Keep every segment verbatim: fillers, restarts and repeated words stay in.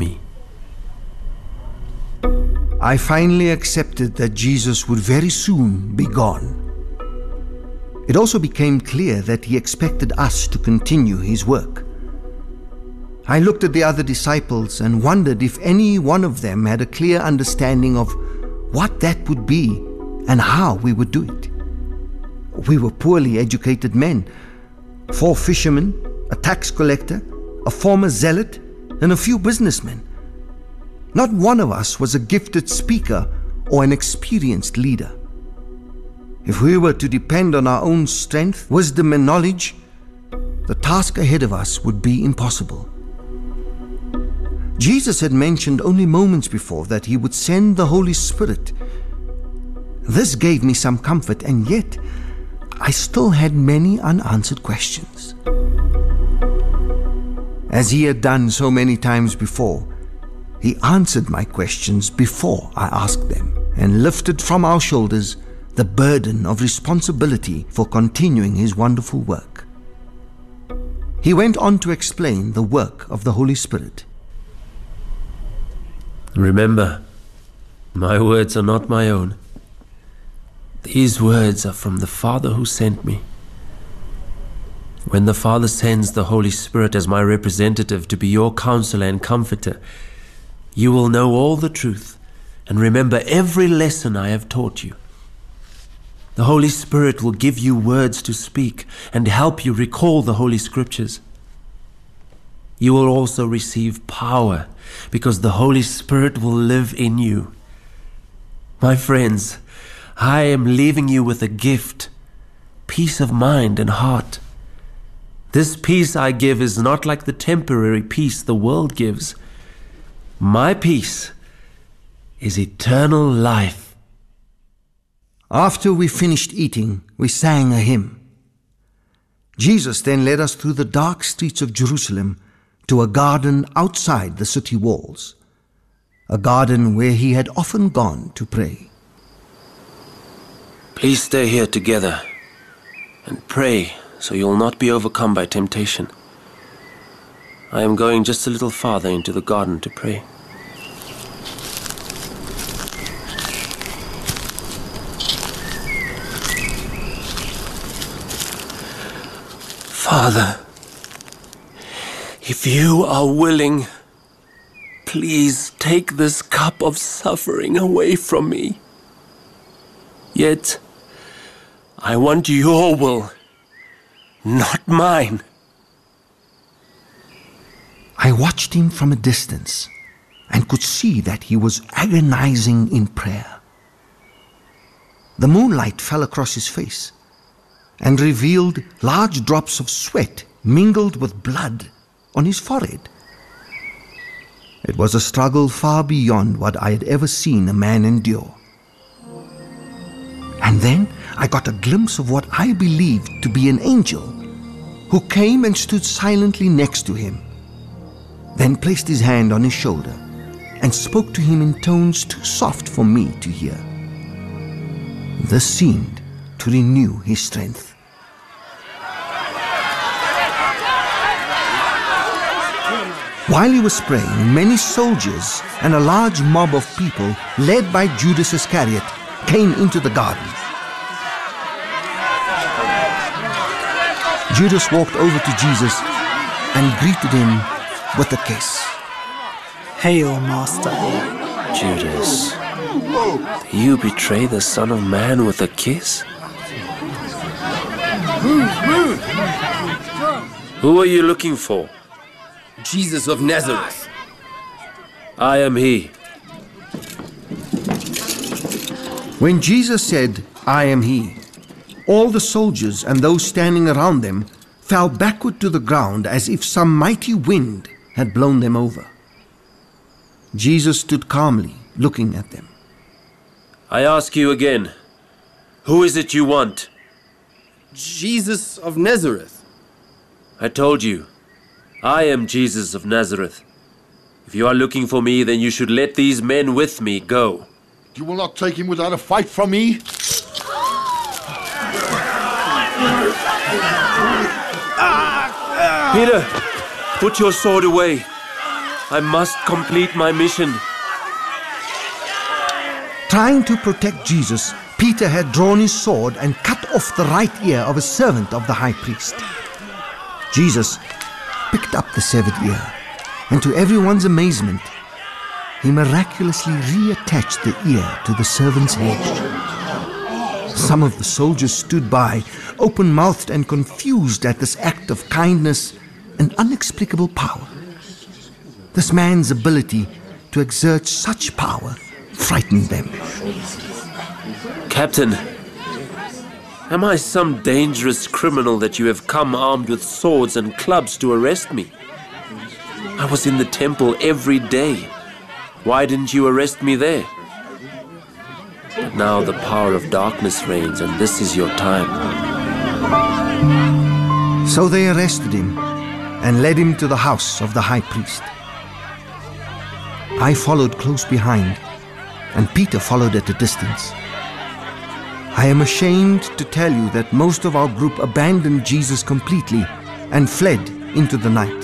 me. I finally accepted that Jesus would very soon be gone. It also became clear that he expected us to continue his work. I looked at the other disciples and wondered if any one of them had a clear understanding of what that would be and how we would do it. We were poorly educated men, four fishermen, a tax collector, a former zealot, and a few businessmen. Not one of us was a gifted speaker or an experienced leader. If we were to depend on our own strength, wisdom, and knowledge, the task ahead of us would be impossible. Jesus had mentioned only moments before that he would send the Holy Spirit. This gave me some comfort, and yet I still had many unanswered questions. As he had done so many times before, he answered my questions before I asked them, and lifted from our shoulders the burden of responsibility for continuing his wonderful work. He went on to explain the work of the Holy Spirit. Remember, my words are not my own. These words are from the Father who sent me. When the Father sends the Holy Spirit as my representative to be your counselor and comforter, you will know all the truth and remember every lesson I have taught you. The Holy Spirit will give you words to speak and help you recall the Holy Scriptures. You will also receive power because the Holy Spirit will live in you. My friends, I am leaving you with a gift, peace of mind and heart. This peace I give is not like the temporary peace the world gives. My peace is eternal life. After we finished eating, we sang a hymn. Jesus then led us through the dark streets of Jerusalem to a garden outside the city walls, a garden where he had often gone to pray. Please stay here together and pray so you'll not be overcome by temptation. I am going just a little farther into the garden to pray. Father, if you are willing, please take this cup of suffering away from me. Yet, I want your will, not mine. I watched him from a distance and could see that he was agonizing in prayer. The moonlight fell across his face and revealed large drops of sweat mingled with blood on his forehead. It was a struggle far beyond what I had ever seen a man endure. And then I got a glimpse of what I believed to be an angel, who came and stood silently next to him, then placed his hand on his shoulder and spoke to him in tones too soft for me to hear. This seemed to renew his strength. While he was praying, many soldiers and a large mob of people, led by Judas Iscariot, came into the garden. Judas walked over to Jesus and greeted him with a kiss. Hail, Master. Judas, do you betray the Son of Man with a kiss? Who are you looking for? Jesus of Nazareth. I am he. When Jesus said, "I am he," all the soldiers and those standing around them fell backward to the ground as if some mighty wind had blown them over. Jesus stood calmly, looking at them. I ask you again, who is it you want? Jesus of Nazareth. I told you, I am Jesus of Nazareth. If you are looking for me, then you should let these men with me go. You will not take him without a fight from me? Peter, put your sword away. I must complete my mission. Trying to protect Jesus, Peter had drawn his sword and cut off the right ear of a servant of the high priest. Jesus picked up the severed ear, and to everyone's amazement, he miraculously reattached the ear to the servant's head. Some of the soldiers stood by, open-mouthed and confused at this act of kindness and unexplicable power. This man's ability to exert such power frightened them. Captain, am I some dangerous criminal that you have come armed with swords and clubs to arrest me? I was in the temple every day. Why didn't you arrest me there? But now the power of darkness reigns, and this is your time. So they arrested him and led him to the house of the high priest. I followed close behind, and Peter followed at a distance. I am ashamed to tell you that most of our group abandoned Jesus completely and fled into the night.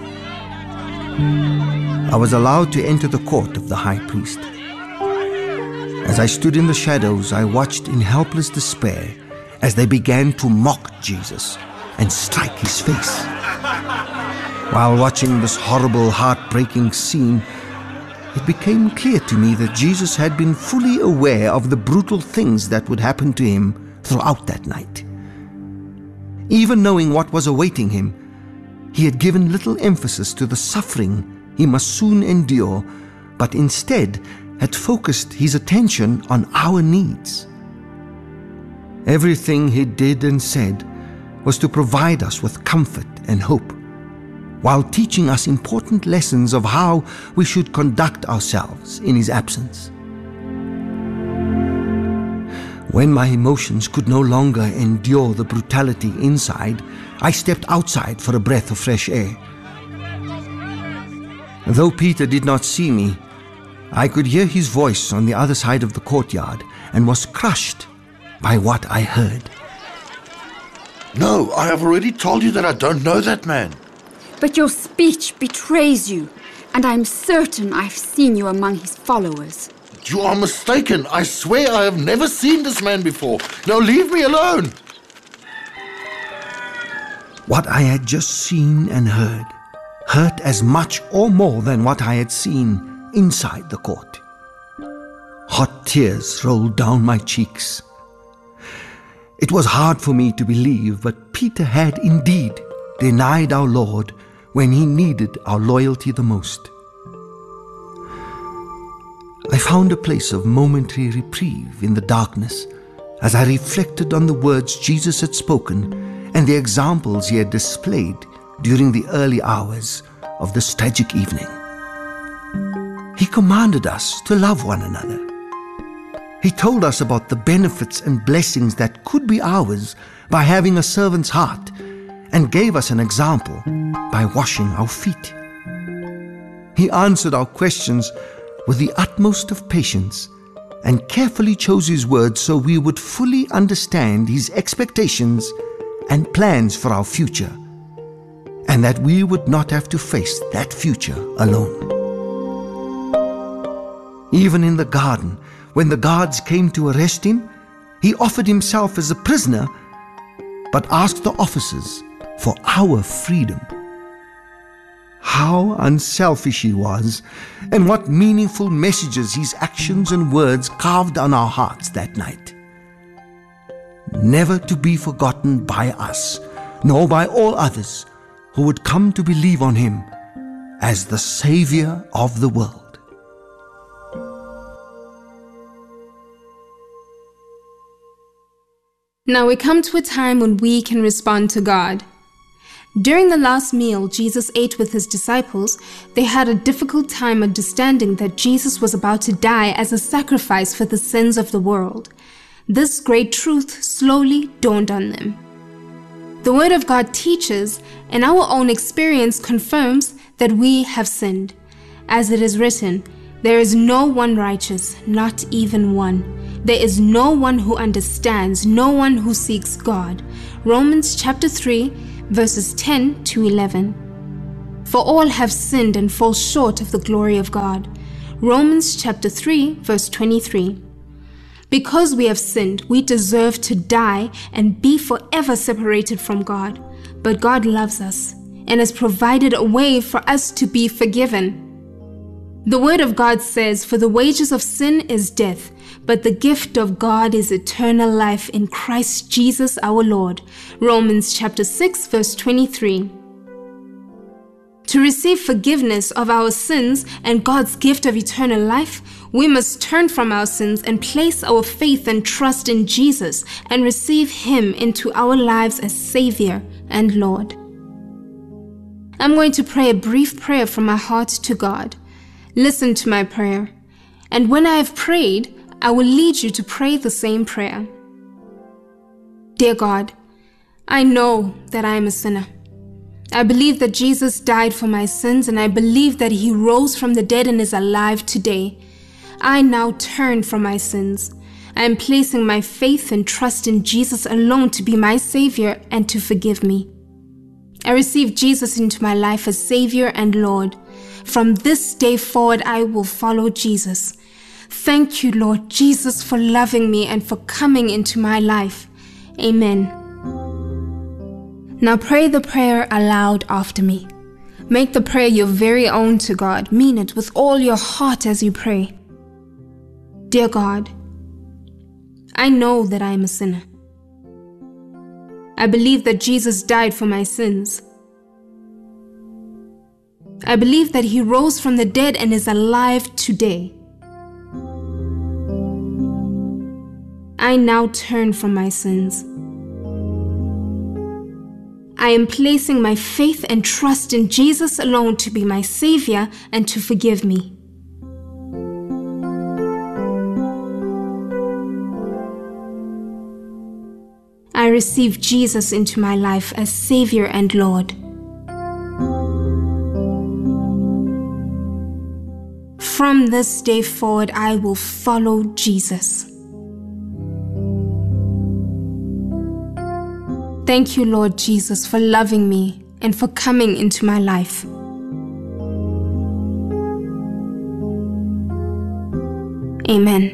I was allowed to enter the court of the high priest. As I stood in the shadows, I watched in helpless despair as they began to mock Jesus and strike his face. While watching this horrible, heartbreaking scene, it became clear to me that Jesus had been fully aware of the brutal things that would happen to him throughout that night. Even knowing what was awaiting him, he had given little emphasis to the suffering he must soon endure, but instead had focused his attention on our needs. Everything he did and said was to provide us with comfort and hope, while teaching us important lessons of how we should conduct ourselves in his absence. When my emotions could no longer endure the brutality inside, I stepped outside for a breath of fresh air. Though Peter did not see me, I could hear his voice on the other side of the courtyard and was crushed by what I heard. No, I have already told you that I don't know that man. But your speech betrays you, and I'm certain I've seen you among his followers. You are mistaken. I swear I have never seen this man before. Now leave me alone. What I had just seen and heard hurt as much or more than what I had seen inside the court. Hot tears rolled down my cheeks. It was hard for me to believe, but Peter had indeed denied our Lord when he needed our loyalty the most. I found a place of momentary reprieve in the darkness as I reflected on the words Jesus had spoken and the examples he had displayed during the early hours of this tragic evening. He commanded us to love one another. He told us about the benefits and blessings that could be ours by having a servant's heart, and gave us an example by washing our feet. He answered our questions with the utmost of patience and carefully chose his words so we would fully understand his expectations and plans for our future, and that we would not have to face that future alone. Even in the garden, when the guards came to arrest him, he offered himself as a prisoner, but asked the officers for our freedom. How unselfish he was, and what meaningful messages his actions and words carved on our hearts that night. Never to be forgotten by us, nor by all others who would come to believe on him as the Savior of the world. Now we come to a time when we can respond to God. During the last meal Jesus ate with his disciples, they had a difficult time understanding that Jesus was about to die as a sacrifice for the sins of the world. This great truth slowly dawned on them. The Word of God teaches, and our own experience confirms, that we have sinned. As it is written, there is no one righteous, not even one. There is no one who understands, no one who seeks God. Romans chapter three, verses ten to eleven. For all have sinned and fall short of the glory of God. Romans chapter three, verse twenty-three. Because we have sinned, we deserve to die and be forever separated from God. But God loves us and has provided a way for us to be forgiven. The word of God says, "For the wages of sin is death, but the gift of God is eternal life in Christ Jesus our Lord." Romans chapter six, verse twenty-three. To receive forgiveness of our sins and God's gift of eternal life, we must turn from our sins and place our faith and trust in Jesus and receive Him into our lives as Savior and Lord. I'm going to pray a brief prayer from my heart to God. Listen to my prayer, and when I have prayed, I will lead you to pray the same prayer. Dear God, I know that I am a sinner. I believe that Jesus died for my sins, and I believe that He rose from the dead and is alive today. I now turn from my sins. I am placing my faith and trust in Jesus alone to be my Savior and to forgive me. I receive Jesus into my life as Savior and Lord. From this day forward, I will follow Jesus. Thank you, Lord Jesus, for loving me and for coming into my life. Amen. Now pray the prayer aloud after me. Make the prayer your very own to God. Mean it with all your heart as you pray. Dear God, I know that I am a sinner. I believe that Jesus died for my sins. I believe that He rose from the dead and is alive today. I now turn from my sins. I am placing my faith and trust in Jesus alone to be my Savior and to forgive me. I receive Jesus into my life as Savior and Lord. From this day forward, I will follow Jesus. Thank you, Lord Jesus, for loving me and for coming into my life. Amen.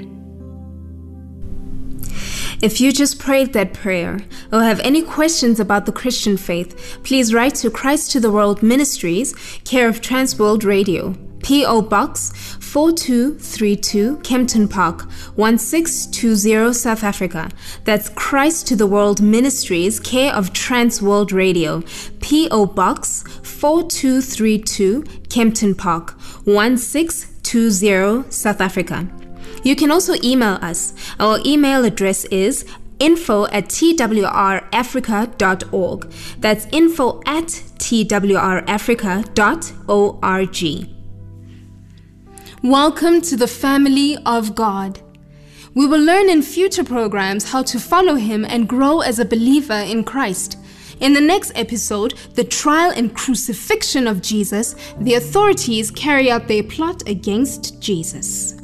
If you just prayed that prayer or have any questions about the Christian faith, please write to Christ to the World Ministries, care of Transworld Radio, P O Box four two three two, Kempton Park, one six two zero, South Africa. That's Christ to the World Ministries, care of Transworld Radio, P O Box four two three two, Kempton Park, one six two zero, South Africa. You can also email us. Our email address is info at t w r africa dot org. That's info at t w r africa dot org. Welcome to the family of God. We will learn in future programs how to follow Him and grow as a believer in Christ. In the next episode, the trial and crucifixion of Jesus, the authorities carry out their plot against Jesus.